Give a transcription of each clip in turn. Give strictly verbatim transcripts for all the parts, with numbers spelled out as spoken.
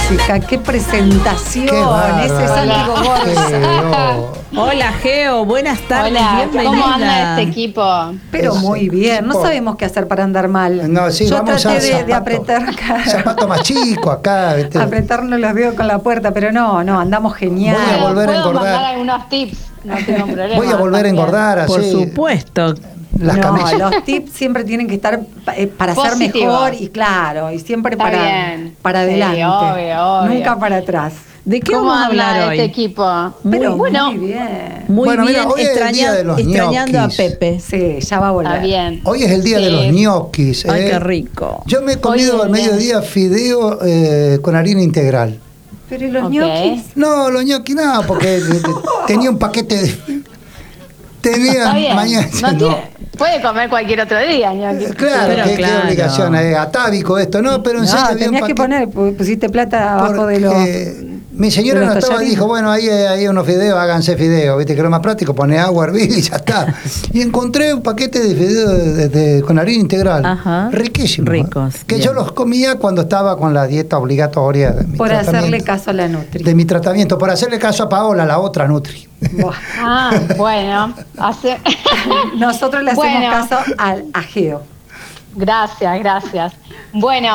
música, qué presentación. Qué Ese es Santiago Borsa. Hola, Geo, buenas tardes. Hola, bienvenida. ¿cómo anda este equipo? Pero Ese muy bien, no equipo. sabemos qué hacer para andar mal. No, sí, Yo vamos traté a de, zapato, de apretar acá. zapato más chico acá, ¿viste? Apretarnos los dedos con la puerta, pero no, no, andamos genial. Voy a ¿Puedo, volver a puedo engordar. mandar algunos tips? No tengo problema. Voy a volver a también. engordar así. Por supuesto. Las no, camellas. los tips siempre tienen que estar eh, para ser Positivos. mejor y claro, y siempre Está para, bien. para Sí, adelante. obvio, obvio. Nunca para atrás. ¿De qué ¿Cómo vamos a anda hablar hoy? este equipo? Pero Muy bueno, muy bien. Muy Bueno, mira, bien, hoy es el extraña- día de los extrañando ñoquis. a Pepe. Sí, ya va a volver. está bien. Hoy es el día Sí. de los ñoquis. Ay, ¿eh? qué rico. Yo me he comido Hoy al es el día. mediodía fideo eh, con harina integral. Pero ¿y los Ok. ñoquis? No, los ñoquis no, porque tenía un paquete de... Tenía Está bien. mañana... No no. tiene- puede comer cualquier otro día, ñoqui. Claro, Pero qué, qué claro. obligación, es atávico esto, ¿no? Pero en serio No, había un tenías que paquete- poner, pu- pusiste plata abajo de los... Porque mi señora de los no estaba y tallarines. dijo, bueno, ahí hay unos fideos, háganse fideos, viste que lo más práctico, pone agua, hervir y ya está. Y encontré un paquete de fideos de- de- de- con harina integral, Ajá. riquísimos. Ricos, ¿eh? Que bien. yo los comía cuando estaba con la dieta obligatoria de mi Por hacerle tratamiento. caso a la Nutri. De mi tratamiento, por hacerle caso a Paola, la otra Nutri. Buah. Ah, bueno. Hace... Nosotros le hacemos Bueno. caso al ajeo. Gracias, gracias. Bueno,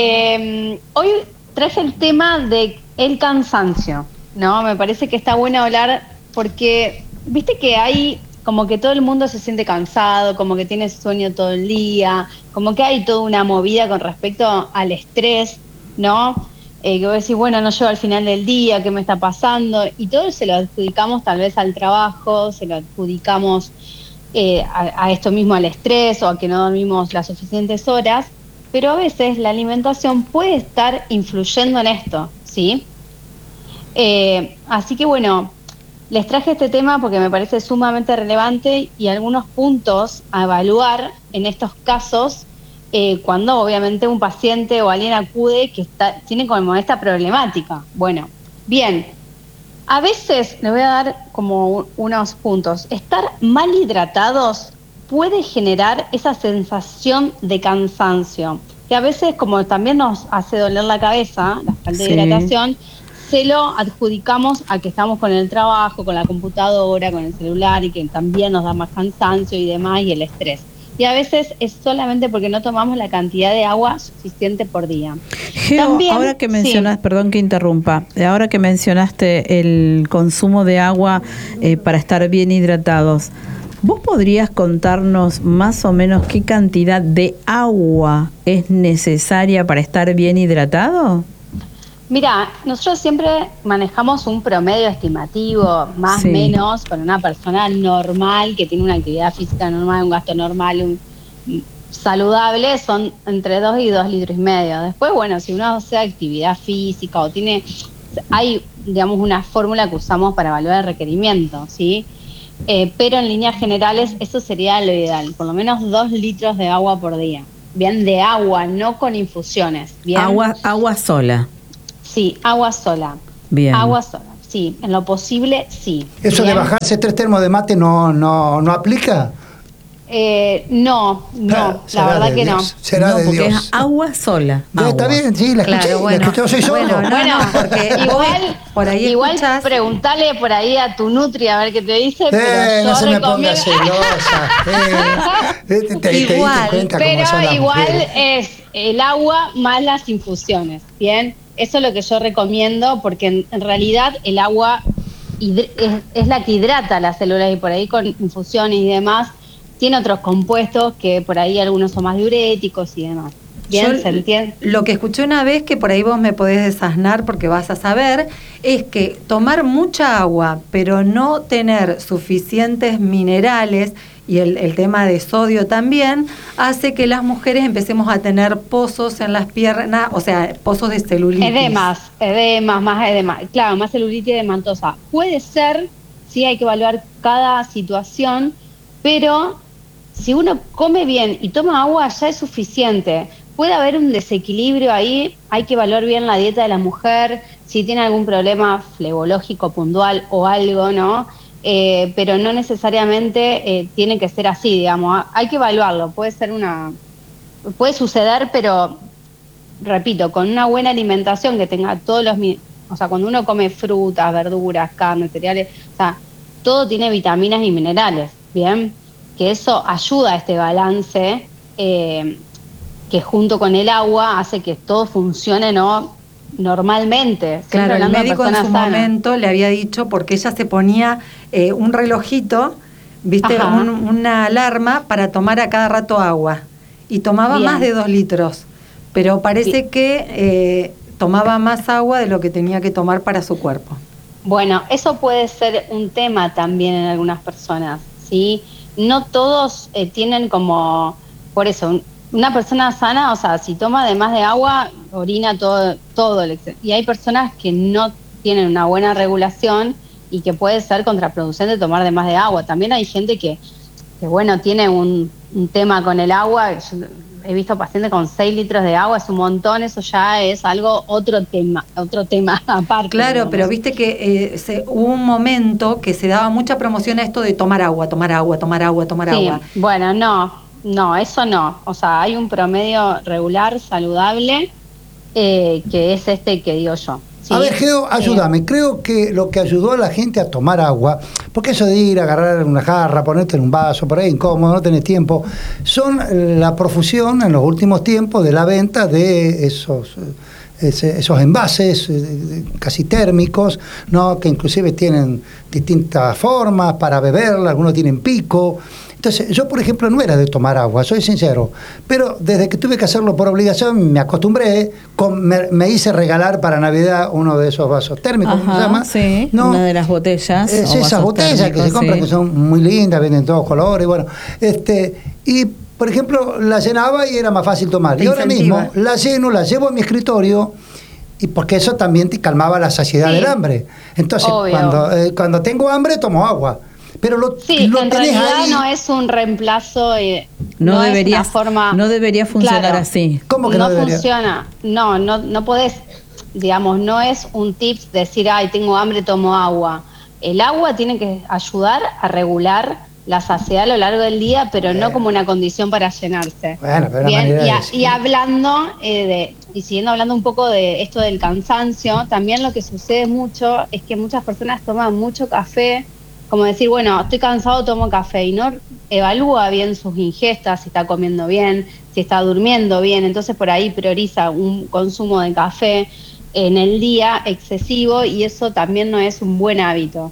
eh, hoy traje el tema de el cansancio, ¿no? Me parece que está bueno hablar porque, viste que hay como que todo el mundo se siente cansado, como que tiene sueño todo el día, como que hay toda una movida con respecto al estrés, ¿no? Eh, que vos decís, bueno, no llego al final del día, ¿qué me está pasando? Y todo se lo adjudicamos tal vez al trabajo, se lo adjudicamos eh, a, a esto mismo, al estrés o a que no dormimos las suficientes horas, pero a veces la alimentación puede estar influyendo en esto, ¿sí? Eh, así que bueno, les traje este tema porque me parece sumamente relevante y algunos puntos a evaluar en estos casos eh, cuando obviamente un paciente o alguien acude que está, tiene como esta problemática. Bueno, bien, a veces les voy a dar como un- unos puntos. Estar mal hidratados puede generar esa sensación de cansancio, que a veces como también nos hace doler la cabeza, la falta de Sí. hidratación, se lo adjudicamos a que estamos con el trabajo, con la computadora, con el celular y que también nos da más cansancio y demás y el estrés. Y a veces es solamente porque no tomamos la cantidad de agua suficiente por día. Geo, También, ahora que sí. mencionas, perdón que interrumpa, ahora que mencionaste el consumo de agua eh, para estar bien hidratados, ¿vos podrías contarnos más o menos qué cantidad de agua es necesaria para estar bien hidratado? Mira, nosotros siempre manejamos un promedio estimativo, más o Sí. menos, para una persona normal, que tiene una actividad física normal, un gasto normal, un, un saludable, son entre dos y dos litros y medio. Después, bueno, si uno hace actividad física o tiene, hay, digamos, una fórmula que usamos para evaluar el requerimiento, ¿sí? Eh, pero en líneas generales eso sería lo ideal, por lo menos dos litros de agua por día. Bien, de agua, no con infusiones. Bien. Agua, agua sola. Sí, agua sola. Bien. Agua sola, sí. En lo posible, sí. ¿Eso Bien. de bajarse tres termos de mate no, no, no aplica? Eh, no, no, Ah, la será verdad de que Dios, no. Será no, de porque Dios. es agua sola. Ya, agua. está bien, sí, la escuché, Claro, bueno. la escuché, soy sordo. Bueno, no, Bueno, no, porque igual, vos por ahí igual escuchás- preguntale por ahí a tu Nutri a ver qué te dice, Eh, pero no yo se me ponga recomiendo... celosa. Eh, te, te- te diste Igual, cuenta cómo Pero son las igual mujeres. es el agua más las infusiones, ¿bien? Eso es lo que yo recomiendo porque en, en realidad el agua hidr- es, es la que hidrata las células y por ahí con infusiones y demás tiene otros compuestos que por ahí algunos son más diuréticos y demás. Bien, Yo ¿se entiende? Lo que escuché una vez, que por ahí vos me podés desasnar porque vas a saber, es que tomar mucha agua, pero no tener suficientes minerales y el, el tema de sodio también, hace que las mujeres empecemos a tener pozos en las piernas, o sea, pozos de celulitis. Edemas, edemas, más edemas. Claro, más celulitis edemantosa. Puede ser, sí hay que evaluar cada situación, pero si uno come bien y toma agua ya es suficiente. Puede haber un desequilibrio ahí, hay que evaluar bien la dieta de la mujer, si tiene algún problema flebológico puntual o algo, ¿no? Eh, pero no necesariamente eh, tiene que ser así, digamos. Hay que evaluarlo, puede ser una... Puede suceder, pero repito, con una buena alimentación que tenga todos los, o sea, cuando uno come frutas, verduras, carnes, cereales, o sea, todo tiene vitaminas y minerales, ¿bien? Que eso ayuda a este balance eh, que junto con el agua hace que todo funcione, ¿no? Normalmente. Claro, el médico en su sana. momento le había dicho, porque ella se ponía eh, un relojito, viste, un, una alarma para tomar a cada rato agua, y tomaba Bien. más de dos litros, pero parece Bien. que eh, tomaba más agua de lo que tenía que tomar para su cuerpo. Bueno, eso puede ser un tema también en algunas personas, ¿sí? No todos eh, tienen como, por eso, una persona sana, o sea, si toma además de agua, orina todo, todo el exceso. Y hay personas que no tienen una buena regulación y que puede ser contraproducente tomar de más de agua. También hay gente que, que bueno, tiene un, un tema con el agua. Yo he visto pacientes con seis litros de agua, es un montón, eso ya es algo, otro tema, otro tema aparte. Claro, digamos. Pero viste que eh, se, hubo un momento que se daba mucha promoción a esto de tomar agua, tomar agua, tomar agua, tomar sí, agua. Bueno, no. No, eso no. O sea, hay un promedio regular, saludable, eh, que es este que digo yo. ¿Sí? A ver, Geo, ayúdame. Eh. Creo que lo que ayudó a la gente a tomar agua, porque eso de ir a agarrar una jarra, ponerte en un vaso, por ahí incómodo, no tenés tiempo, son la profusión en los últimos tiempos de la venta de esos... esos envases casi térmicos, ¿no? Que inclusive tienen distintas formas para beberla, algunos tienen pico. Entonces, yo, por ejemplo, no era de tomar agua, soy sincero, pero desde que tuve que hacerlo por obligación, me acostumbré, con, me, me hice regalar para Navidad uno de esos vasos térmicos, Ajá, ¿cómo se llama? Sí, ¿no? Una de las botellas. Es esas botellas térmicos, que se compran, sí. que son muy lindas, vienen todos colores, bueno, este, y por ejemplo, la llenaba y era más fácil tomar. Te y ahora incentiva. mismo la lleno, la llevo a mi escritorio, y porque eso también te calmaba la saciedad sí. del hambre. Entonces, cuando, eh, cuando tengo hambre, tomo agua. Pero lo, sí, lo en tenés realidad ahí. No es un reemplazo, eh, no, no debería, es una forma... No debería funcionar claro, así. ¿Cómo que no, no debería? funciona. No, no, no podés, digamos, no es un tips decir, ay, tengo hambre, tomo agua. El agua tiene que ayudar a regular la saciedad a lo largo del día, pero Bien. no como una condición para llenarse. Bueno, pero Bien, y, a, de y hablando, eh, de, y siguiendo hablando un poco de esto del cansancio, también lo que sucede mucho es que muchas personas toman mucho café, como decir, bueno, estoy cansado, tomo café, y no evalúa bien sus ingestas, si está comiendo bien, si está durmiendo bien, entonces por ahí prioriza un consumo de café en el día excesivo, y eso también no es un buen hábito.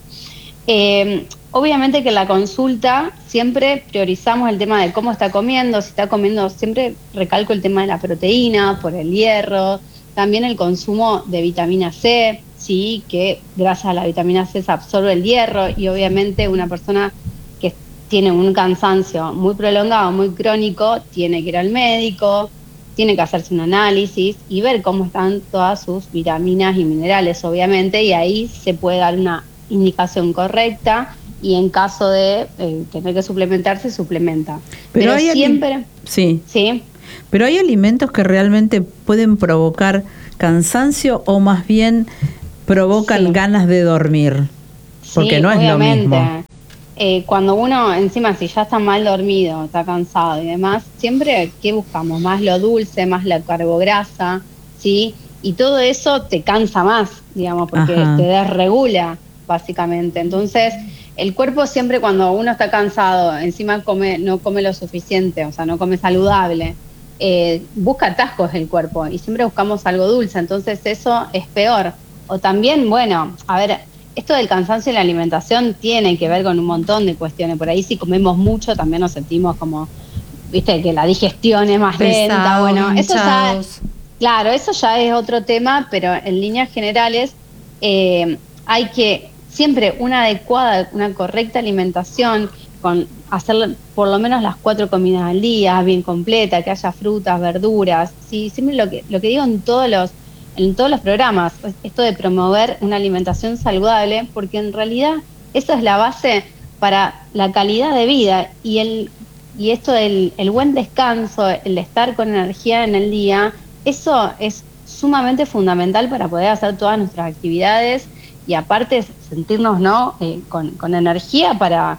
Eh, Obviamente que en la consulta siempre priorizamos el tema de cómo está comiendo, si está comiendo, siempre recalco el tema de la proteína, por el hierro, también el consumo de vitamina C, sí, que gracias a la vitamina C se absorbe el hierro, y obviamente una persona que tiene un cansancio muy prolongado, muy crónico, tiene que ir al médico, tiene que hacerse un análisis y ver cómo están todas sus vitaminas y minerales, obviamente, y ahí se puede dar una indicación correcta. Y en caso de eh, tener que suplementarse, suplementa. Pero, Pero hay siempre... Sí. Sí. Pero hay alimentos que realmente pueden provocar cansancio o más bien provocan sí. ganas de dormir. Porque sí, no es obviamente. Lo mismo. Eh, cuando uno, encima, si ya está mal dormido, está cansado y demás, siempre, ¿qué buscamos? Más lo dulce, más la carbograsa, ¿sí? Y todo eso te cansa más, digamos, porque Ajá. te desregula, básicamente. Entonces... El cuerpo siempre, cuando uno está cansado, encima come, no come lo suficiente, o sea, no come saludable, eh, busca atascos el cuerpo y siempre buscamos algo dulce, entonces eso es peor. O también, bueno, a ver, esto del cansancio en la alimentación tiene que ver con un montón de cuestiones. Por ahí si comemos mucho también nos sentimos como, viste, que la digestión es más Pesado, lenta. Bueno, eso ya, claro, eso ya es otro tema, pero en líneas generales eh, hay que... Siempre una adecuada, una correcta alimentación, con hacer por lo menos las cuatro comidas al día, bien completa, que haya frutas, verduras. Sí, siempre lo que lo que digo en todos los en todos los programas, esto de promover una alimentación saludable, porque en realidad esa es la base para la calidad de vida, y el y esto del el buen descanso, el estar con energía en el día, eso es sumamente fundamental para poder hacer todas nuestras actividades. Y aparte sentirnos, ¿no? Eh, con, con energía para,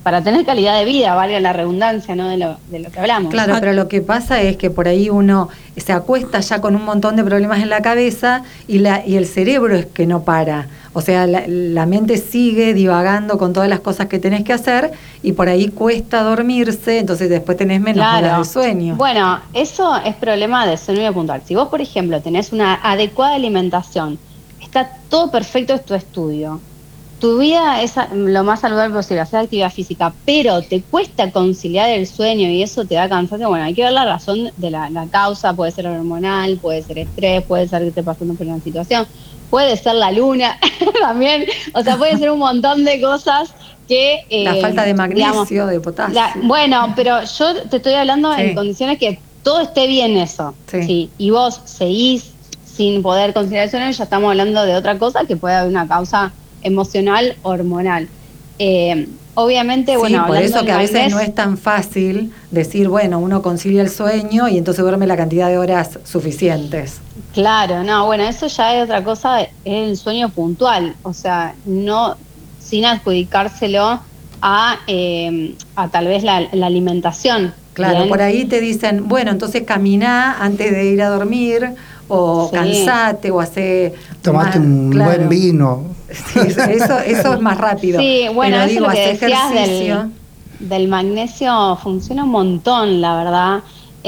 para tener calidad de vida, valga la redundancia, ¿no? De lo, de lo que hablamos. Claro, pero lo que pasa es que por ahí uno se acuesta ya con un montón de problemas en la cabeza y, la, y el cerebro es que no para. O sea, la, la mente sigue divagando con todas las cosas que tenés que hacer y por ahí cuesta dormirse, entonces después tenés menos Claro. horas de sueño. Bueno, eso es problema de sueño puntual. Si vos, por ejemplo, tenés una adecuada alimentación, está todo perfecto en tu estudio, tu vida es lo más saludable posible, hacer actividad física, pero te cuesta conciliar el sueño y eso te da cansancio, bueno, hay que ver la razón de la, la causa, puede ser hormonal, puede ser estrés, puede ser que estés pasando por una situación, puede ser la luna también, o sea, puede ser un montón de cosas que... Eh, la falta de magnesio, digamos, de potasio. La, bueno, pero yo te estoy hablando sí. en condiciones que todo esté bien eso, sí. ¿sí? Y vos seguís sin poder conciliar el sueño, ya estamos hablando de otra cosa que puede haber una causa emocional, hormonal. Eh, obviamente, sí, bueno, por eso que a veces magnesio, no es tan fácil decir, bueno, uno concilia el sueño y entonces duerme la cantidad de horas suficientes. Claro, no, bueno, eso ya es otra cosa, es el sueño puntual, o sea, no sin adjudicárselo a, eh, a tal vez la, la alimentación. Claro, ¿bien? Por ahí te dicen, bueno, entonces caminá antes de ir a dormir, o sí. cansate, o hace... Tomate más, un claro. buen vino. Sí, eso, eso es más rápido. Sí, bueno, pero eso digo, lo que hace decías ejercicio. Del, del magnesio funciona un montón, la verdad.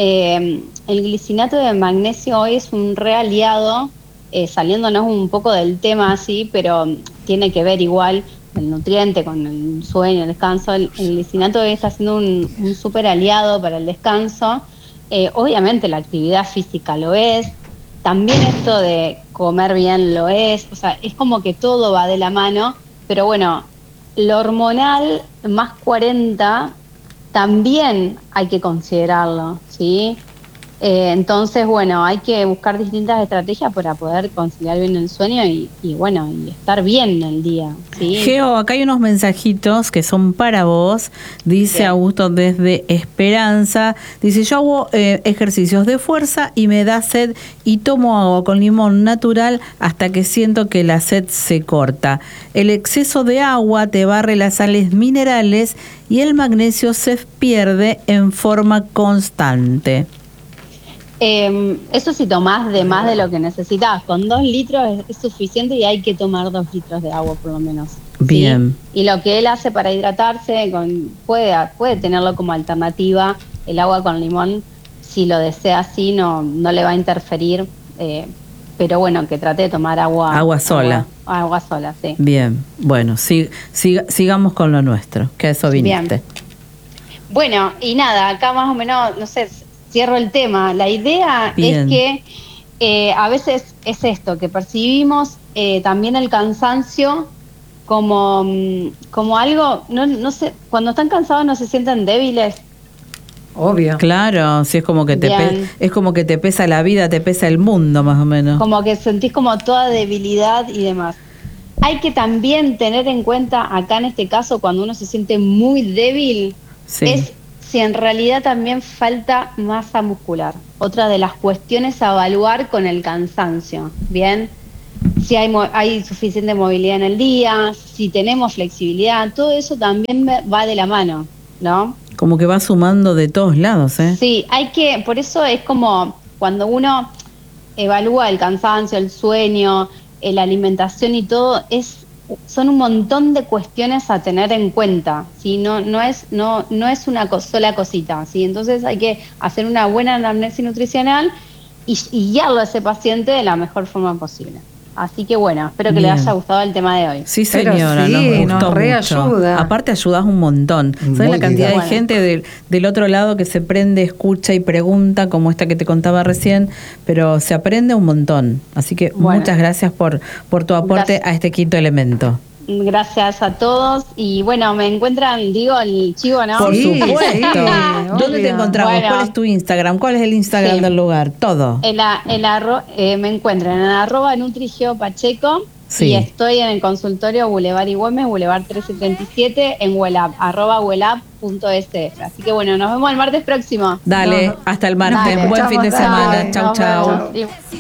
Eh, el glicinato de magnesio hoy es un re aliado, eh, saliéndonos un poco del tema así, pero tiene que ver igual el nutriente con el sueño, el descanso. El, el glicinato hoy está siendo un, un súper aliado para el descanso. Eh, obviamente la actividad física lo es, también esto de comer bien lo es, o sea, es como que todo va de la mano, pero bueno, lo hormonal más cuarenta también hay que considerarlo, ¿sí? Eh, entonces, bueno, hay que buscar distintas estrategias para poder conciliar bien el sueño y, y bueno, y estar bien el día, ¿sí? Geo, acá hay unos mensajitos que son para vos, dice bien. Augusto desde Esperanza, dice, yo hago eh, ejercicios de fuerza y me da sed y tomo agua con limón natural hasta que siento que la sed se corta. El exceso de agua te barre las sales minerales y el magnesio se pierde en forma constante. Eh, eso si tomás de más de lo que necesitas, con dos litros es, es suficiente y hay que tomar dos litros de agua por lo menos. Bien. ¿Sí? Y lo que él hace para hidratarse, con, puede, puede tenerlo como alternativa, el agua con limón, si lo desea así, no, no le va a interferir, eh, pero bueno, que trate de tomar agua. Agua sola. Agua, agua sola, sí. Bien, bueno, si, si, sigamos con lo nuestro, que a eso viniste. Bien. Bueno, y nada, acá más o menos, no sé, cierro el tema. La idea Bien. es que eh, a veces es esto, que percibimos eh, también el cansancio como, como algo, no, no sé, cuando están cansados no se sienten débiles. Obvio. Claro, sí, es como que te pe- es como que te pesa la vida, te pesa el mundo más o menos. Como que sentís como toda debilidad y demás. Hay que también tener en cuenta acá en este caso cuando uno se siente muy débil, sí. es si en realidad también falta masa muscular. Otra de las cuestiones a evaluar con el cansancio, ¿bien? Si hay, hay suficiente movilidad en el día, si tenemos flexibilidad, todo eso también va de la mano, ¿no? Como que va sumando de todos lados, ¿eh? Sí, hay que, por eso es como cuando uno evalúa el cansancio, el sueño, la alimentación y todo, es son un montón de cuestiones a tener en cuenta, ¿sí? No, no es, no, no es una co- sola cosita, ¿sí? Entonces hay que hacer una buena anamnesis nutricional y, y guiarlo a ese paciente de la mejor forma posible. Así que bueno, espero que Bien. les haya gustado el tema de hoy. Sí, señora, sí, nos gustó nos mucho. Ayuda. Aparte ayudas un montón. ¿Sabes la cantidad bien. de bueno. gente del, del otro lado que se prende, escucha y pregunta, como esta que te contaba recién, pero se aprende un montón. Así que bueno. muchas gracias por, por tu aporte gracias. a este quinto elemento. Gracias a todos y bueno, me encuentran, digo, el chivo, ¿no? Por sí, supuesto. Sí, ¿Dónde te encontramos? Bueno. ¿Cuál es tu Instagram? ¿Cuál es el Instagram sí. del lugar? Todo. El, el arro, eh, me encuentran en arroba Nutrigeo Pacheco sí. y estoy en el consultorio Boulevard y Güemes, Boulevard trescientos setenta y siete en Welab, arroba welab punto s f. Así que bueno, nos vemos el martes próximo. Dale, no. hasta el martes. Dale. Buen Chau, fin de dale. semana. Chau, chau. chau.